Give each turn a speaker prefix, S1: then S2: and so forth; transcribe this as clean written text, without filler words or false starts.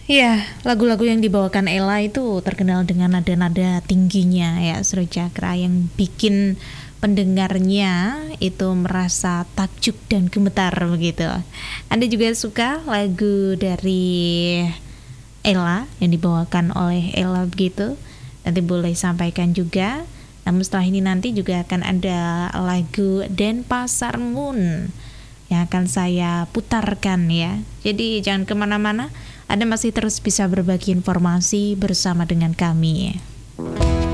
S1: Iya, lagu-lagu yang dibawakan Ella itu terkenal dengan nada-nada tingginya ya, Sro Cakra, yang bikin pendengarnya itu merasa takjub dan gemetar begitu. Anda juga suka lagu dari Ella yang dibawakan oleh Ella begitu? Nanti boleh sampaikan juga. Namun setelah ini nanti juga akan ada lagu Denpasar Moon yang akan saya putarkan ya. Jadi jangan kemana-mana, Anda masih terus bisa berbagi informasi bersama dengan kami.